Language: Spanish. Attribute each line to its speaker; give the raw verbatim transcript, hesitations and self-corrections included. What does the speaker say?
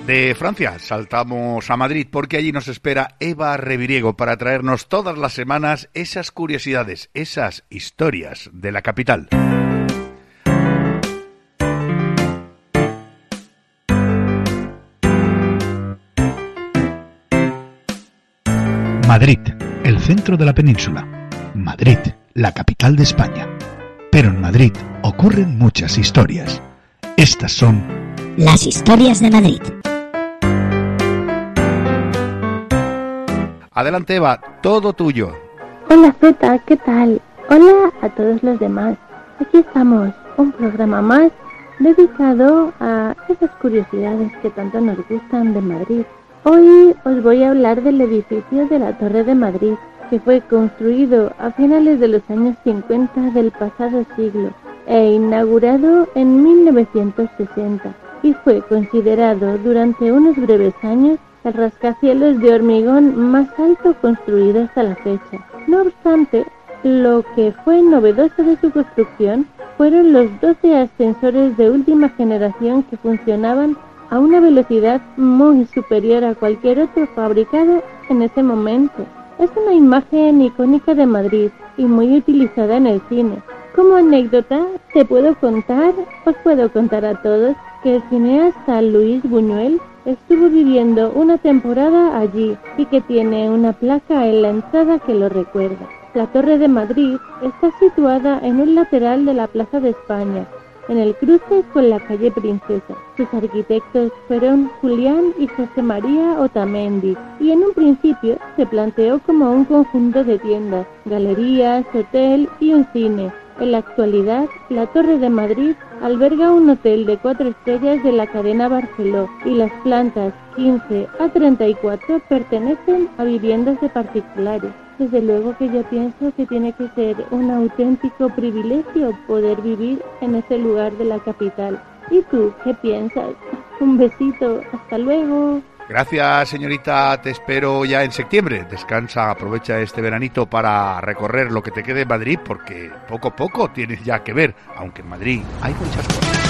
Speaker 1: De Francia saltamos a Madrid porque allí nos espera Eva Reviriego para traernos todas las semanas esas curiosidades, esas historias de la capital.
Speaker 2: Madrid, el centro de la península. Madrid, la capital de España. Pero en Madrid ocurren muchas historias. Estas son
Speaker 3: las historias de Madrid.
Speaker 1: Adelante, Eva, todo tuyo.
Speaker 4: Hola Zeta, ¿qué tal? Hola a todos los demás. Aquí estamos, un programa más dedicado a esas curiosidades que tanto nos gustan de Madrid. Hoy os voy a hablar del edificio de la Torre de Madrid, que fue construido a finales de los años cincuenta del pasado siglo e inaugurado en mil novecientos sesenta, y fue considerado durante unos breves años el rascacielos de hormigón más alto construido hasta la fecha. No obstante, lo que fue novedoso de su construcción fueron los doce ascensores de última generación que funcionaban a una velocidad muy superior a cualquier otro fabricado en ese momento. Es una imagen icónica de Madrid y muy utilizada en el cine. Como anécdota, te puedo contar, os puedo contar a todos, que el cineasta Luis Buñuel estuvo viviendo una temporada allí y que tiene una placa en la entrada que lo recuerda. La Torre de Madrid está situada en un lateral de la Plaza de España, en el cruce con la calle Princesa. Sus arquitectos fueron Julián y José María Otamendi, y en un principio se planteó como un conjunto de tiendas, galerías, hotel y un cine. En la actualidad, la Torre de Madrid alberga un hotel de cuatro estrellas de la cadena Barceló, y las plantas quince a treinta y cuatro pertenecen a viviendas de particulares. Desde luego que yo pienso que tiene que ser un auténtico privilegio poder vivir en ese lugar de la capital. ¿Y tú qué piensas? Un besito, hasta luego.
Speaker 1: Gracias, señorita, te espero ya en septiembre. Descansa, aprovecha este veranito para recorrer lo que te quede en Madrid, porque poco a poco tienes ya que ver, aunque en Madrid hay muchas cosas.